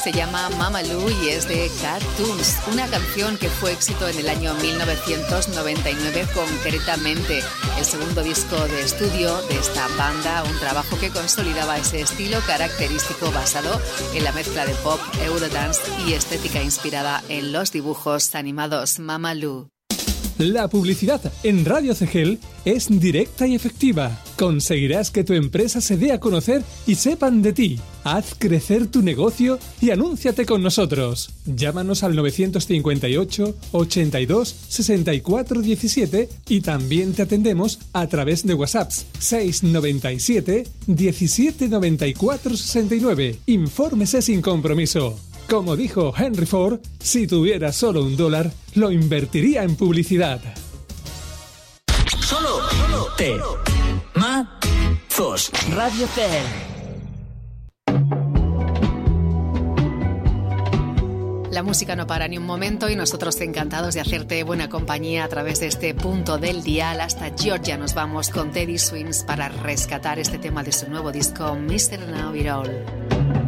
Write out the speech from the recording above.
Se llama Mama Lou y es de Cartoons, una canción que fue éxito en el año 1999 concretamente, el segundo disco de estudio de esta banda, un trabajo que consolidaba ese estilo característico basado en la mezcla de pop, eurodance y estética inspirada en los dibujos animados. Mama Lou. La publicidad en Radio CGEL es directa y efectiva. Conseguirás que tu empresa se dé a conocer y sepan de ti. Haz crecer tu negocio y anúnciate con nosotros. Llámanos al 958 82 64 17 y también te atendemos a través de WhatsApp 697 17 94 69. Infórmese sin compromiso. Como dijo Henry Ford, si tuviera solo $1, lo invertiría en publicidad. Solo temazos. Radio CGEL. La música no para ni un momento y nosotros encantados de hacerte buena compañía a través de este punto del dial. Hasta Georgia nos vamos con Teddy Swims para rescatar este tema de su nuevo disco Mr. Know It All.